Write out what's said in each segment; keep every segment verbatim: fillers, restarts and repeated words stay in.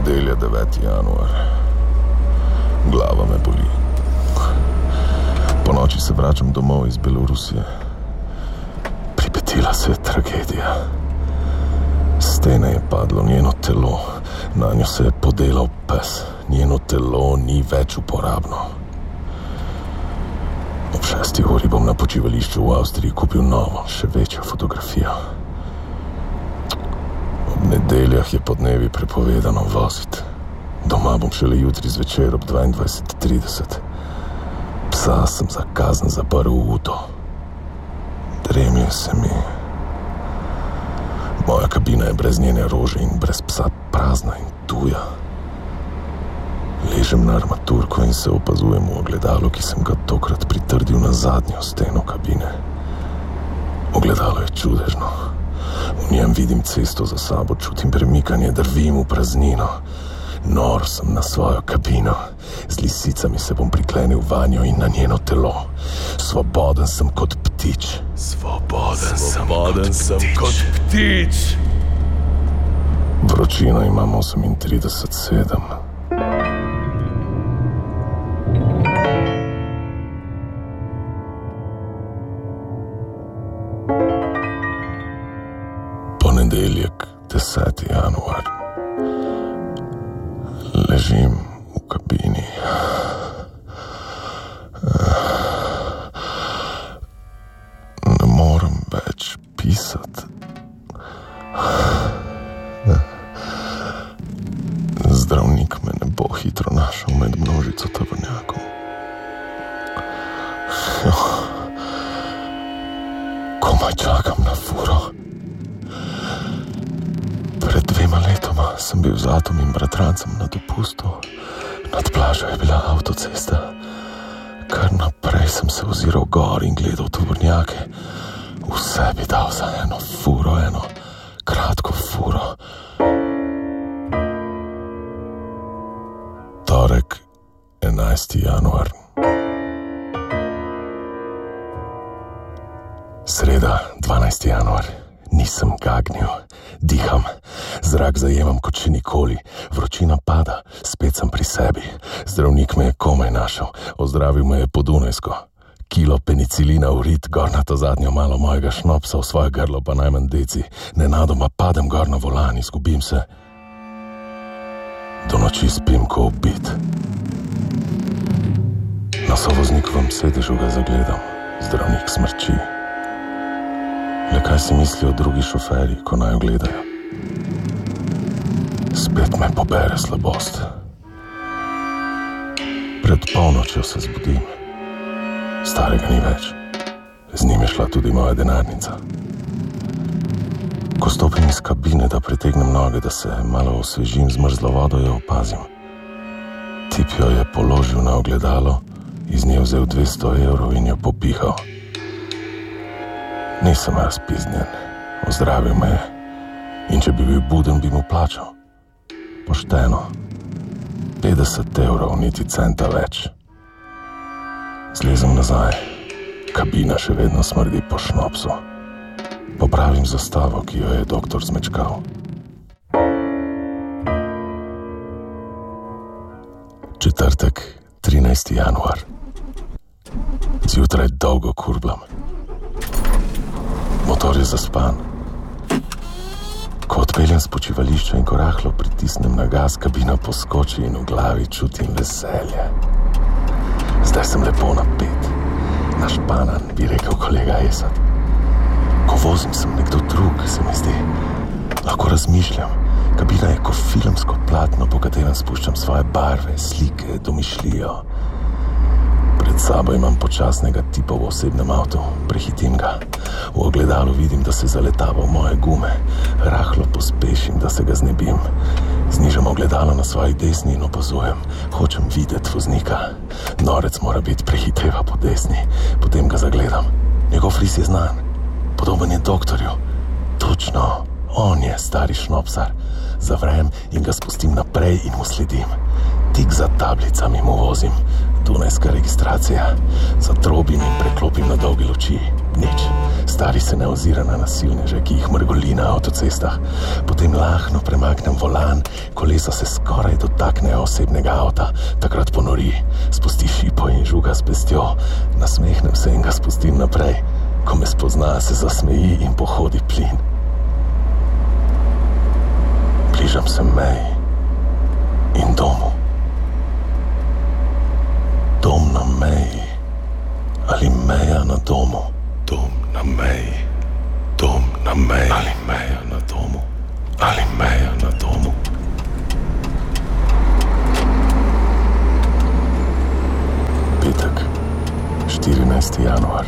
Nedelja, deveti januar. Glava me boli. Po noči se vračam domov iz Belorusije. Pripetila se je tragedija. Stene je padlo njeno telo, na njo se je podelal pes. Njeno telo ni več uporabno. Ob šesti uri bom na počivališču v Avstriji kupil novo, še večjo fotografijo. Ob nedeljah je podnevi prepovedano voziti. Doma bom šele jutri zvečer ob dvaindvajset trideset. Psa sem za kazen zaprl v uto. Dremlje se mi. Moja kabina je brez njene rože in brez psa prazna in tuja. Ležem na armaturko in se opazujem v ogledalo, ki sem ga tokrat pritrdil na zadnjo steno kabine. Ogledalo je čudežno. V njem vidim cesto za sabo, čutim premikanje, drvim v praznino. Nor sem na svojo kabino. Z lisicami se bom priklenil vanjo in na njeno telo. Svoboden sem kot ptič. Svoboden, Svoboden sem, sem kot ptič. Vročino imam osemintrideset sedem. Ponedeljek, deseti januar. Ležim v kabini. Ne morem več pisati. Zdravnik me ne bo hitro našel med množico tovornjakov. Komaj čakam na furo. Pred dvema letoma sem bil z Atom in bratrancem na dopustu. Nad plažo je bila avtocesta. Kar naprej sem se oziral gor in gledal tovornjake. Vse bi dal za eno furo, eno kratko furo. Torek, enajsti januar. Sreda, dvanajsti januar. Nisem gagnil. Diham. Zrak zajemam kot še nikoli. Vročina pada. Spet sem pri sebi. Zdravnik me je komaj našel. Ozdravil me je po Dunajsko. Kilo penicilina v rit, gor na to zadnjo malo mojega šnopsa, v svoje grlo pa najmanj deci. Nenadoma padem gor na volan, izgubim se. Do noči spim ko ubit. Na sovoznikovem sedežu ga zagledam. Zdravnik smrči. Le kaj si mislijo drugi šoferji, ko naj gledajo? Spet me pobere slabost. Pred polnočjo se zbudim. Starega ni več. Z njim je šla tudi moja denarnica. Ko stopim iz kabine, da pretegnem noge, da se malo osvežim z mrzlo vodo, jo opazim. Tip jo je položil na ogledalo, iz nje vzel dvesto evrov in jo popihal. Nisem razpiznjen, ozdravil me je. In če bi bil buden, bi mu plačal. Pošteno. petdeset evrov, niti centa več. Zlezem nazaj. Kabina še vedno smrdi po šnopsu. Popravim zastavo, ki jo je doktor zmečkal. Četrtek, trinajsti januar. Zjutraj dolgo kurblam. Motor je zaspan. Ko odpeljem s počivališča in ko rahlo pritisnem na gas, kabina poskoči in v glavi čutim veselje. Zdaj sem lepo napet. Našpanan, bi rekel kolega Esa. Ko vozim, sem nekdo drug, se mi zdi. Lahko razmišljam. Kabina je kot filmsko platno, po katerem spuščam svoje barve, slike, domišljijo. Pred sabo imam počasnega tipa v osebnem avtu. Prehitim ga. V ogledalu vidim, da se zaletava v moje gume. Rahlo pospešim, da se ga znebim. Znižam ogledalo na svoji desni in opazujem. Hočem videti voznika. Norec mora biti, prehiteva po desni. Potem ga zagledam. Njegov ris je znan. Podoben je doktorju. Točno, on je stari šnopsar. Zavrem in ga spustim naprej in mu sledim. Tik za tablicami mu vozim. Dunajska registracija. Zatrobim in preklopim na dolge luči. Nič. Stari se ne ozira na nasilneže, ki jih mrgoli na avtocestah. Potem lahno premaknem volan, kolesa se skoraj dotaknejo osebnega avta. Takrat ponori, spusti šipo in žuga s pestjo. Nasmehnem se in ga spustim naprej. Ko me spozna, se zasmeji in pohodi plin. Bližam se meji in domu. Dom na meji ali meja na domu. Dom na meji, dom na meji, ali meja na domu, ali meja na domu. Petek, štirinajsti januar.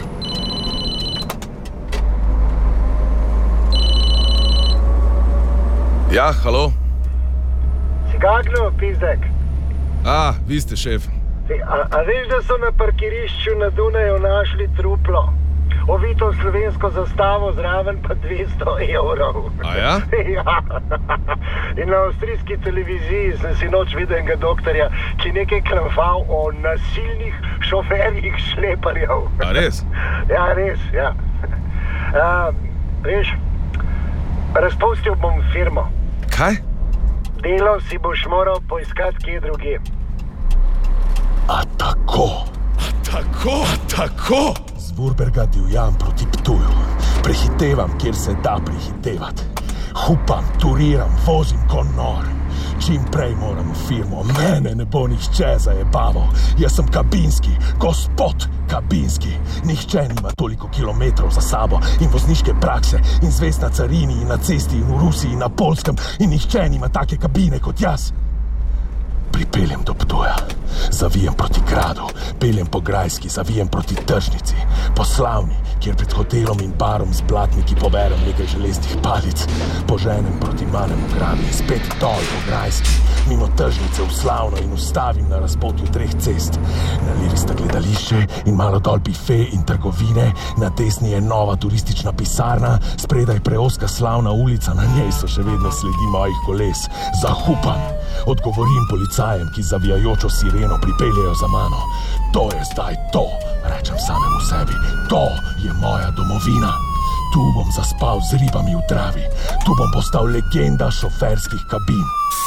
Ja, halo? Si kakno, pizdek? A, vi ste šef. A, a veš, da so na parkirišču na Dunaju našli truplo? Ovito slovensko zastavo, zraven pa dvesto evrov. A ja? Ja. In na avstrijski televiziji sem si noč videl enega doktorja, ki nekaj klamfal o nasilnih šoferjih šleparjev. A res? Ja, res, ja. A, veš, razpustil bom firmo. Kaj? Delo si boš moral poiskati kje drugje. A tako? A tako, a tako? Z Vurberga divjam proti Ptuju. Prehitevam, kjer se da prehitevati. Hupam, turiram, vozim kot nor. Čim prej moram v firmo, mene ne bo nihče zajebaval. Jaz sem kabinski, gospod kabinski. Nihče nima toliko kilometrov za sabo in vozniške prakse in zvest na carini in na cesti in v Rusiji in na Poljskem in nihče nima take kabine kot jaz. Pripeljem do Ptuja, zavijem proti gradu, peljem po Grajski, zavijem proti tržnici, po Slavni, kjer pred hotelom in barom z blatniki poberem nekaj železnih palic, poženem proti manjemu gradu in spet dol po Grajski, mimo tržnice v Slavno in ustavim na razpotju treh cest. Na levi sta gledališče in malo dol bife in trgovine, na desni je nova turistična pisarna, spredaj preoska slavna ulica, na njej so še vedno sledi mojih koles. Zahupam, odgovorim policajem, ki zavijajočo sireno pripeljejo za mano. To je zdaj to, rečem samemu sebi, to je moja domovina. Tu bom zaspal z ribami v travi, tu bom postal legenda šoferskih kabin.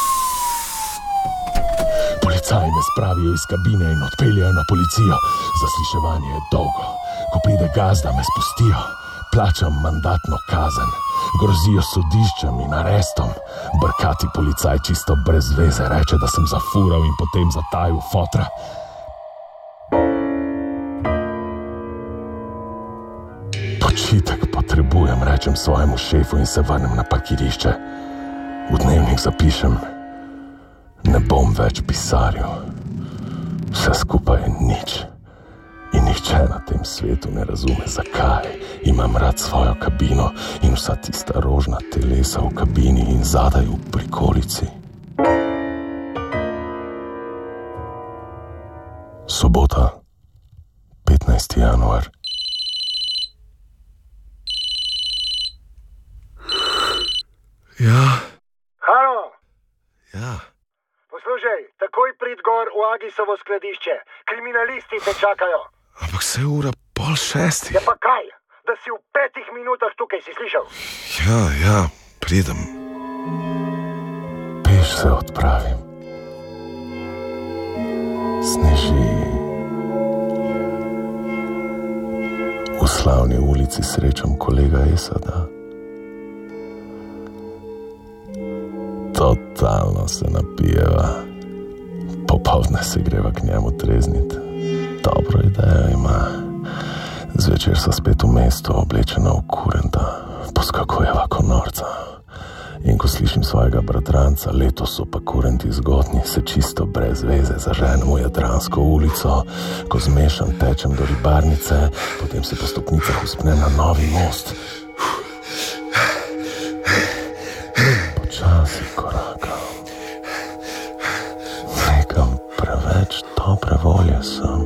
Policaji me spravijo iz kabine in odpeljajo na policijo. Zasliševanje je dolgo. Ko pride gazda, me spustijo. Plačam mandatno kazen. Grozijo sodiščem in arestom. Brkati policaj čisto brez veze reče, da sem zafural in potem zatajil fotra. Počitek potrebujem, rečem svojemu šefu in se vrnem na parkirišče. V dnevnik zapišem, ne bom več pisaril. Vse skupaj je nič. In nihče na tem svetu ne razume, zakaj imam rad svojo kabino in vsa tista rožna telesa v kabini in zadaj v prikolici. Sobota, petnajsti januar. Ja. Halo, Ja. poslušaj, takoj prid gor v Agisovo skladišče. Kriminalisti te čakajo. Ampak se je ura pol šestih. Ja pa kaj? Da si v petih minutah tukaj, si slišal? Ja, ja, pridem. Peš se odpravim. Sneži. V Slavni ulici srečam kolega Esada. Totalno se napijeva. Popoldne se greva k njemu treznit. Dobro idejo ima. Zvečer so spet v mestu, oblečena v kurenta. Poskakujeva ko norca. In ko slišim svojega bratranca, letos so pa kurenti zgodni, se čisto brez veze zaženem v Jadransko ulico, ko zmešan tečem do ribarnice, potem se po stopnicah vzpnem na Novi most. Počasi korakam. Nekam preveč dobre volje sem.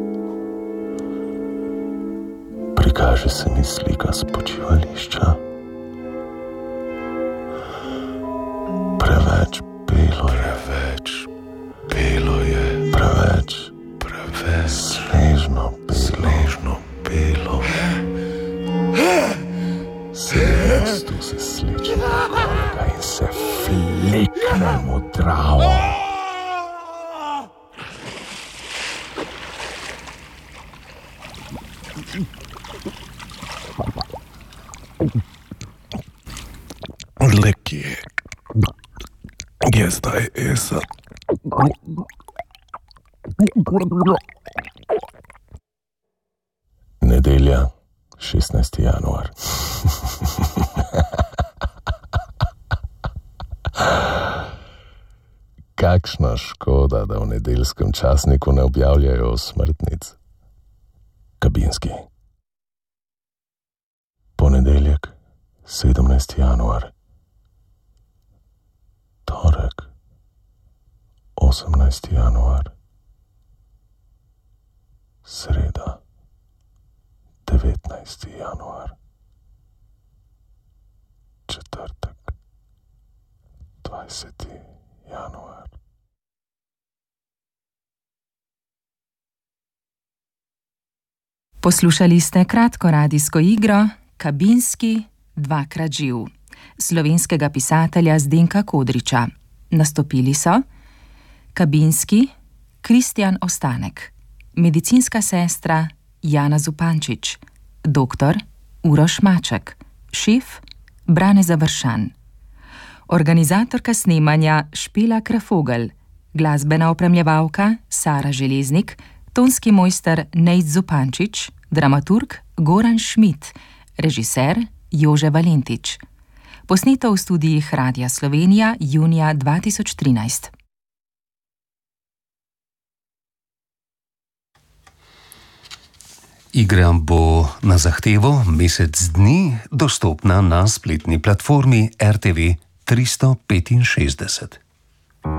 Prikaže se mi slika s počivališča. Preveč belo je. Preveč belo je. Preveč, preveč snežno belo. Snežno belo. leknemo travo. Le kje je zdaj Esa? Nedelja, šestnajsti januar. Kakšna škoda, da v nedeljskem časniku ne objavljajo smrtnic. Kabinski. Ponedeljek, sedemnajsti januar. Torek, osemnajsti januar. Sreda, devetnajsti januar. Četrtek, dvajseti januar. Poslušali ste kratko radijsko igro Kabinski dvakrat živ slovenskega pisatelja Zdenka Kodriča. Nastopili so Kabinski Kristjan Ostanek, medicinska sestra Jana Zupančič, doktor Uroš Maček, šef Brane Završan, organizatorka snemanja Špela Krafogel, glasbena opremljevalka Sara Železnik, tonski mojster Nejc Zupančič, dramaturg Goran Šmit, režiser Jože Valentič. Posneto v studijih Radia Slovenija junija dva tisoč trinajst. Igra bo na zahtevo mesec dni dostopna na spletni platformi R T V tristo petinšestdeset.